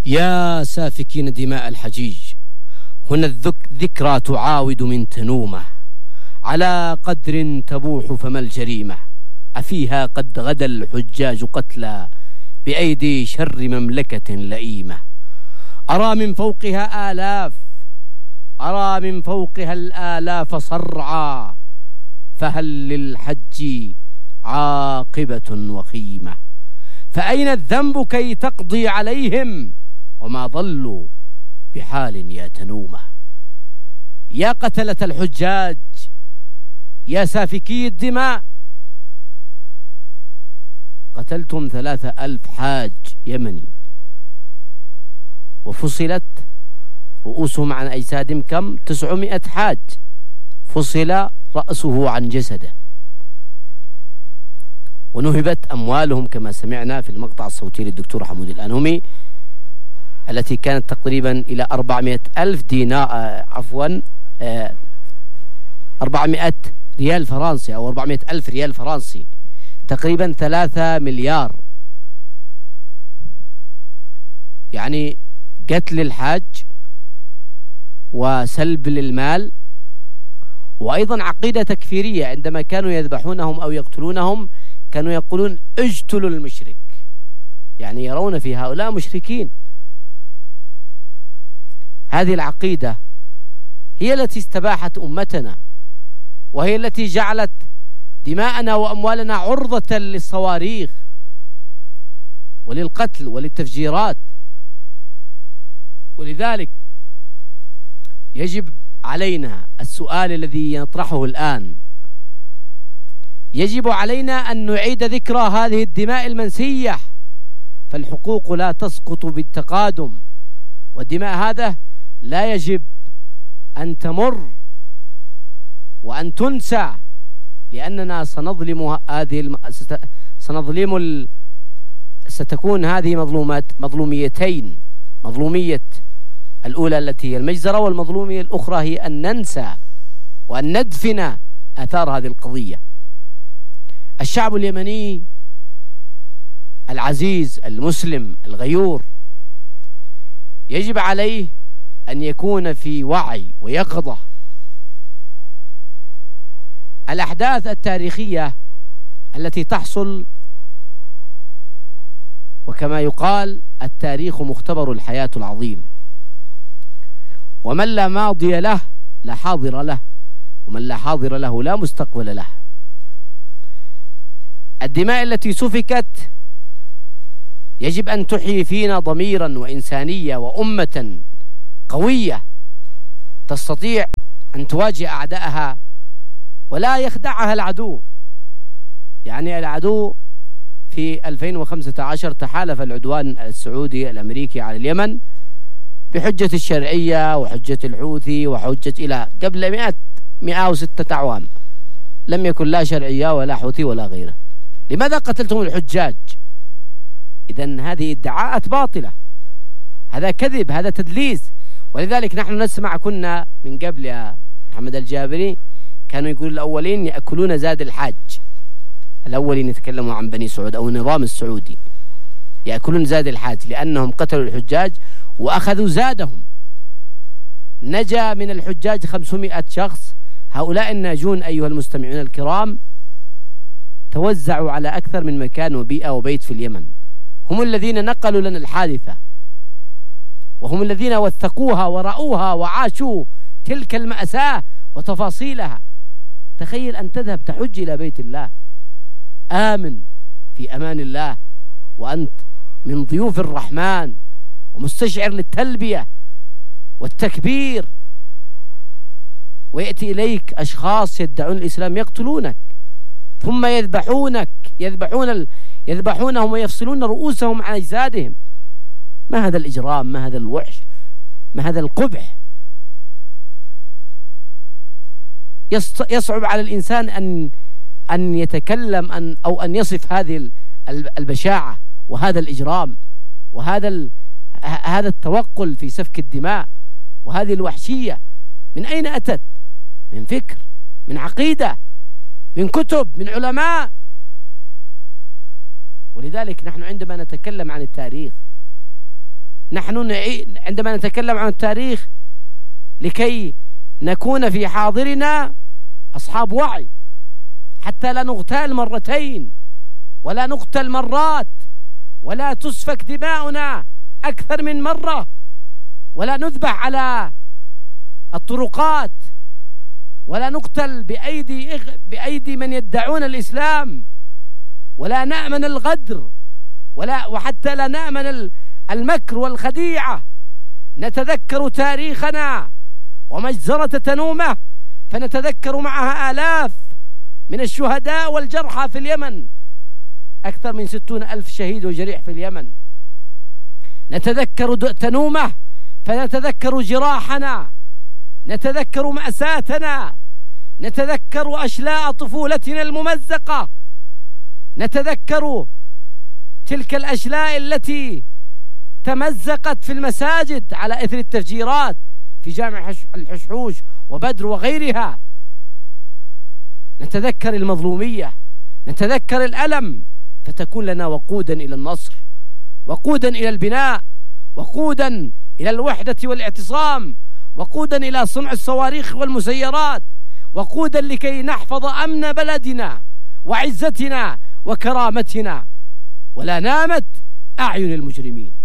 يا سافكين دماء الحجيج، هنا الذكرى تعاود من تنومه، على قدر تبوح فما الجريمة، أفيها قد غدا الحجاج قتلى بأيدي شر مملكة لئيمة. أرى من فوقها الآلاف صرعى، فهل للحج عاقبة وخيمة؟ فأين الذنب كي تقضي عليهم وما ضلوا بحال يا تنومة؟ يا قتلة الحجاج، يا سافكي الدماء، قتلتم 3000 حاج يمني وفصلت رؤوسهم عن أجسادهم. كم؟ 900 حاج فصل رأسه عن جسده، ونهبت أموالهم كما سمعنا في المقطع الصوتي للدكتور حمود الأنهمي، التي كانت تقريبا إلى 400,000 دينار، 400 ريال فرنسي أو 400,000 ريال فرنسي، تقريبا 3 مليار. يعني قتل الحاج وسلب للمال، وأيضا عقيدة تكفيرية. عندما كانوا يذبحونهم أو يقتلونهم كانوا يقولون اجتلوا المشرك، يعني يرون في هؤلاء مشركين. هذه العقيدة هي التي استباحت أمتنا، وهي التي جعلت دماءنا وأموالنا عرضة للصواريخ وللقتل وللتفجيرات. ولذلك يجب علينا السؤال الذي يطرحه الآن، يجب علينا أن نعيد ذكرى هذه الدماء المنسية، فالحقوق لا تسقط بالتقادم، والدماء هذا لا يجب أن تمر وأن تنسى، لأننا سنظلم ستكون هذه مظلوميتين، مظلومية الأولى التي هي المجزرة، والمظلومية الأخرى هي أن ننسى وأن ندفن آثار هذه القضية. الشعب اليمني العزيز المسلم الغيور يجب عليه أن يكون في وعي ويقظة. الأحداث التاريخية التي تحصل، وكما يقال التاريخ مختبر الحياة العظيم، ومن لا ماضي له لا حاضر له، ومن لا حاضر له لا مستقبل له. الدماء التي سفكت يجب أن تحيي فينا ضميرا وإنسانية وأمة قوية تستطيع أن تواجه أعدائها ولا يخدعها العدو. يعني العدو في 2015 تحالف العدوان السعودي الأمريكي على اليمن بحجة الشرعية وحجة الحوثي وحجة إلى قبل 106 أعوام لم يكن لا شرعية ولا حوثي ولا غيره. لماذا قتلتم الحجاج؟ إذن هذه ادعاءات باطلة، هذا كذب، هذا تدليس. ولذلك نحن نسمع، كنا من قبل يا محمد الجابري كانوا يقولوا الأولين يأكلون زاد الحاج، الأولين يتكلموا عن بني سعود أو النظام السعودي، يأكلون زاد الحاج لأنهم قتلوا الحجاج وأخذوا زادهم. نجا من الحجاج 500 شخص. هؤلاء الناجون أيها المستمعون الكرام توزعوا على أكثر من مكان وبيئة وبيت في اليمن، هم الذين نقلوا لنا الحادثة، وهم الذين وثقوها ورأوها وعاشوا تلك المأساة وتفاصيلها. تخيل أن تذهب تحج إلى بيت الله آمن في أمان الله، وأنت من ضيوف الرحمن ومستشعر للتلبية والتكبير، ويأتي إليك أشخاص يدعون الإسلام يقتلونك، ثم يذبحونهم ويفصلون رؤوسهم عن أجسادهم. ما هذا الإجرام؟ ما هذا الوحش؟ ما هذا القبح؟ يصعب على الإنسان أن يتكلم أو أن يصف هذه البشاعة وهذا الإجرام وهذا التوقل في سفك الدماء وهذه الوحشية. من أين أتت؟ من فكر، من عقيدة، من كتب، من علماء. ولذلك نحن عندما نتكلم عن التاريخ نحن عندما نتكلم عن التاريخ لكي نكون في حاضرنا أصحاب وعي، حتى لا نغتال مرتين ولا نقتل مرات ولا تسفك دماؤنا أكثر من مرة ولا نذبح على الطرقات ولا نقتل بأيدي من يدعون الإسلام، ولا نأمن الغدر وحتى لا نأمن المكر والخديعة. نتذكر تاريخنا ومجزرة تنومة، فنتذكر معها آلاف من الشهداء والجرحى في اليمن، أكثر من 60,000 شهيد وجريح في اليمن. نتذكر تنومة فنتذكر جراحنا، نتذكر مأساتنا، نتذكر أشلاء طفولتنا الممزقة، نتذكر تلك الأشلاء التي تمزقت في المساجد على إثر التفجيرات في جامع الحشحوش وبدر وغيرها. نتذكر المظلومية، نتذكر الألم، فتكون لنا وقودا إلى النصر، وقودا إلى البناء، وقودا إلى الوحدة والاعتصام، وقودا إلى صنع الصواريخ والمسيرات، وقودا لكي نحفظ أمن بلدنا وعزتنا وكرامتنا. ولا نامت أعين المجرمين.